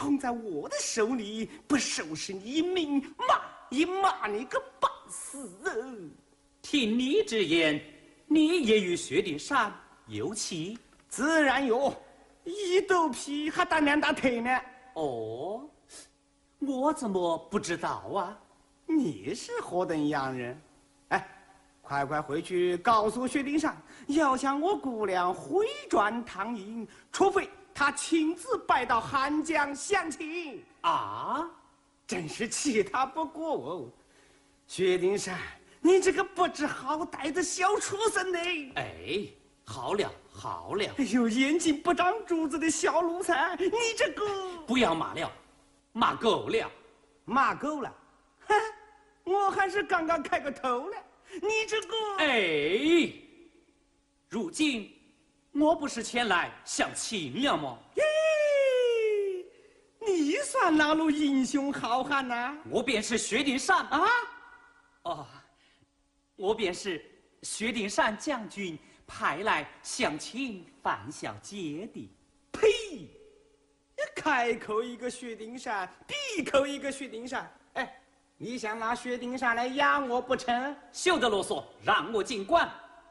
捧在我的手里，不收拾你一命，骂也骂你个半死人。 听你之言，你也与薛丁山有妻？ 自然有，一肚皮还大两大腿呢。 哦，我怎么不知道啊？ 你是何等洋人？哎，快回去告诉薛丁山，要将我姑娘回转唐营，除非他亲自拜到汉江相亲。 啊， 真是气他不过哦！薛丁山，你这个不知好歹的小畜生呢！ 哎，好了好了， 哎呦，眼睛不长珠子的小奴才，你这个不要骂了，骂够了， 骂够了。哼，我还是刚刚开个头呢，你这个哎，如今我不是前来相亲了吗？ 咦，你算哪路英雄好汉呐？ 我便是薛丁山啊！ 哦，我便是薛丁山将军派来相亲范小姐的。 呸！开口一个薛丁山，闭口一个薛丁山。哎，你想拿薛丁山来压我不成？ 休得啰嗦，让我进关。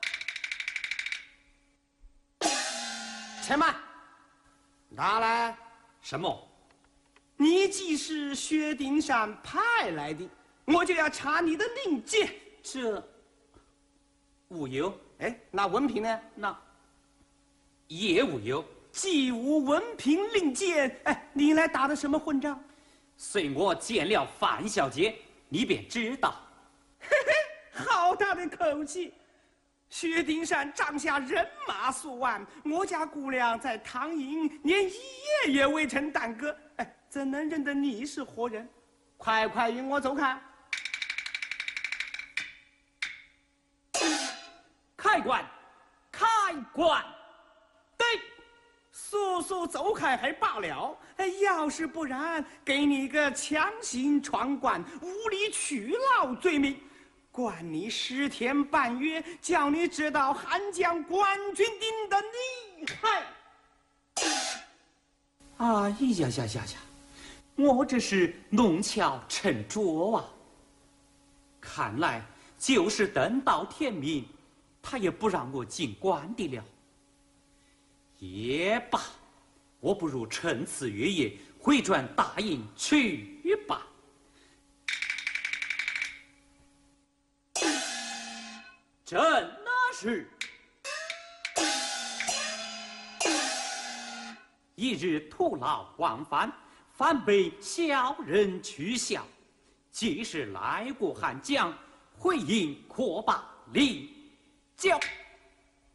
且慢，拿来。 什么？ 你既是薛丁山派来的，我就要查你的令箭。 这无有。 哎，那文凭呢？ 那也无有。 既无文凭令箭，哎，你来打的什么混账？ 随我见了范小姐，你便知道。 嘿嘿，好大的口气！薛丁山帐下人马数万，我家姑娘在唐营连一夜也未曾耽搁，哎，怎能认得你是活人？快与我走开！ 开棺，开棺！ 对，速走开还罢了，哎，要是不然，给你个强行闯关、无理取闹罪名。管你10天半月，叫你知道汉江关军丁的厉害！ 哎呀，我这是弄巧成拙啊！看来就是等到天明，他也不让我进关的了。也罢，我不如趁此月夜回转大营去吧。正那时，一日徒劳忘返，反被小人取笑。即是来过汉江，回营扩把领教。